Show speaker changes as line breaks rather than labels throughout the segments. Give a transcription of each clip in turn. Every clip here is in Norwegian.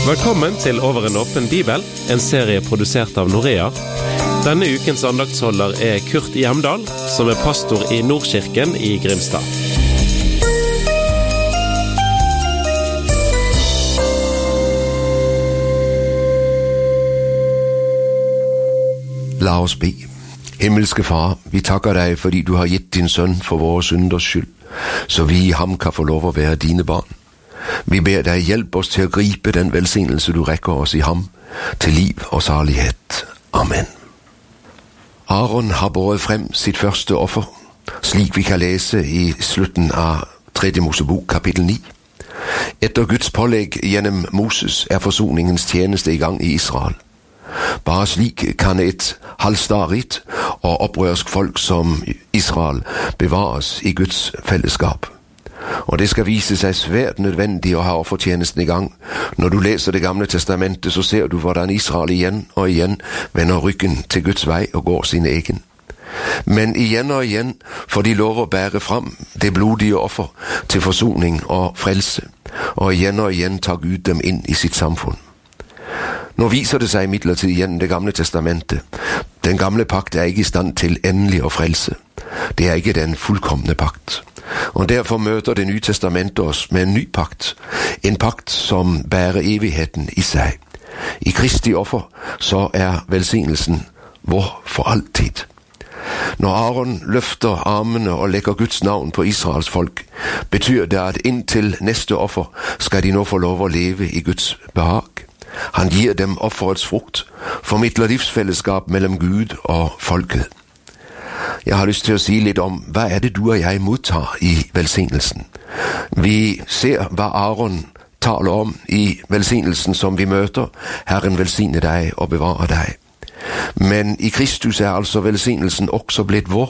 Velkommen til Over en åpen bibel, en serie produsert av Norea. Denne ukens andaktsholder er Kurt Hjemdal, som er pastor i Nordkirken i Grimstad.
La oss be. Himmelske Far, vi takker deg, fordi du har gitt din sønn for våre synders skyld, så vi i ham kan få lov å være dine barn. Vi ber deg, hjelp oss til å gripe den velsignelse du rekker oss i ham, til liv og salighet. Amen. Aaron har båret frem sitt første offer, slik vi kan lese i slutten av 3. Mosebok kapittel 9. Etter Guds pålegg gjennom Moses er forsoningens tjeneste i gang i Israel. Bare slik kan et halvstarrigt og opprørsk folk som Israel bevares i Guds fellesskap. Og det skal vise seg svært nødvendig å ha offertjenesten i gang. Når du leser Det gamle testamentet, så ser du hvordan Israel igjen og igjen vender ryggen til Guds vei og går sin egen. Men igjen og igjen får de lov å bære fram det blodige offer til forsoning og frelse, og igjen tar Gud dem inn i sitt samfunn. Nå viser det seg imidlertid igjen Det gamle testamentet. Den gamle pakt er ikke i stand til endelig å frelse. Det er ikke den fullkomne pakt. Og derfor møter Det nye testamentet oss med en ny pakt, en pakt som bærer evigheten i seg. I Kristi offer så er velsignelsen vår for alltid. Når Aaron løfter armene og legger Guds navn på Israels folk, betyr det at inntil neste offer skal de nå få lov å leve i Guds behag. Han gir dem offerets frukt, formidler livsfellesskap mellom Gud og folket. Jeg har lyst til å si litt om hva er det du og jeg mottar i velsignelsen. Vi ser hva Aaron taler om i velsignelsen som vi møter. Herren velsigne deg og bevare deg. Men i Kristus er altså velsignelsen også blitt vår.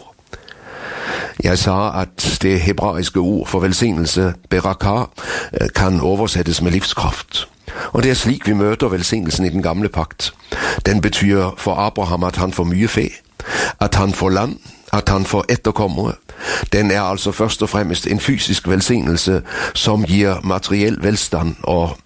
Jeg sa at det hebraiske ord for velsignelse, beraka, kan oversettes med livskraft. Og det er slik vi møter velsignelsen i den gamle pakt. Den betyr for Abraham at han får mye fe, at han får land, at han får etterkommere. Den er altså først og fremst en fysisk velsignelse som gir materiell velstand og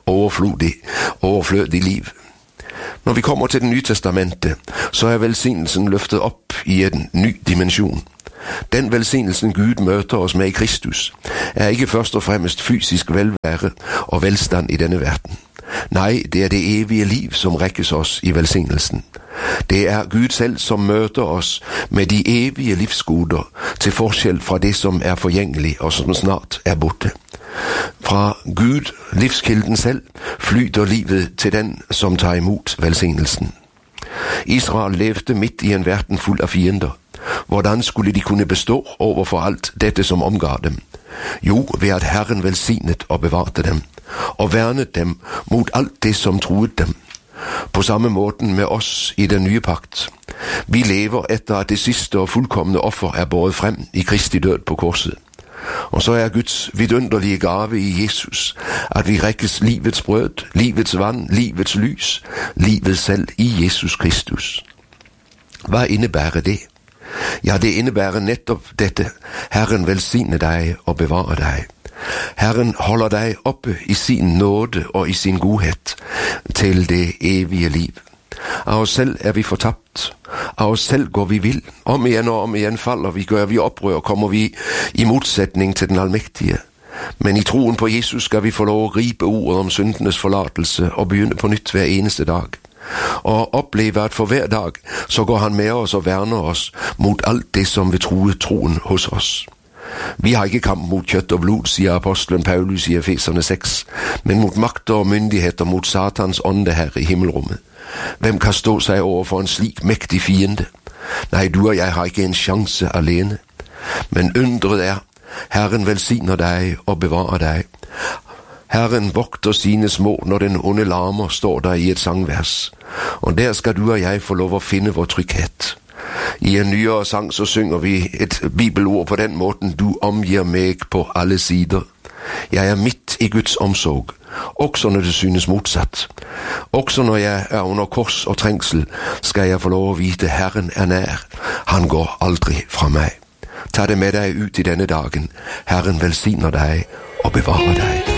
overflødig liv. Når vi kommer til Det nye testamentet, så er velsignelsen løftet opp i en ny dimensjon. Den velsignelsen Gud møter oss med i Kristus, er ikke først og fremst fysisk velvære og velstand i denne verden. Nei, det er det evige liv som rekkes oss i velsignelsen. Det er Gud selv som møter oss med de evige livsgoder, til forskjell fra det som er forgjengelig og som snart er borte. Fra Gud, livskilden selv, flyter livet til den som tar imot velsignelsen. Israel levde midt i en verden full av fiender. Hvordan skulle de kunne bestå overfor alt dette som omgav dem? Jo, ved at Herren velsignet og bevarte dem, og vernet dem mot alt det som truet dem. På samme måten med oss i den nye pakt. Vi lever etter at det siste og fullkomne offer er båret frem i Kristi død på korset. Og så er Guds vidunderlige gave i Jesus, at vi rekkes livets brød, livets vann, livets lys, livet selv i Jesus Kristus. Hva innebærer det? Ja, det innebærer nettopp dette. Herren velsigne deg og bevare deg. Herren holder deg oppe i sin nåde og i sin godhet til det evige liv. Av oss selv er vi fortapt. Av oss selv går vi vill. Om igjen og om igjen faller vi, gør vi opprør, kommer vi i motsetning til den allmektige. Men i troen på Jesus skal vi få lov å gripe ordet om syndenes forlatelse og begynne på nytt hver eneste dag. Og oppleve at for hver dag så går han med oss og verner oss mot alt det som vil true troen hos oss. Vi har ikke kamp mot kjøtt og blod, sier apostelen Paulus i Efeserne 6, men mot makter og myndigheter, mot Satans ånde her i himmelrommet. Hvem kan stå seg overfor en slik mektig fiende? Nei, du og jeg har ikke en sjanse alene. Men undret er, Herren velsigner deg og bevarer deg. Herren vokter sine små når den onde larmer, står der i et sangvers. Og der skal du og jeg få lov å finne vår trygghet. I en nyere sang så synger vi et bibelord på den måten: du omgir meg på alle sider. Jeg er midt i Guds omsorg, også når det synes motsatt. Også når jeg er under kors og trengsel, skal jeg få lov å vite Herren er nær. Han går aldri fra meg. Ta det med deg ut i denne dagen. Herren velsigner deg og bevarer deg.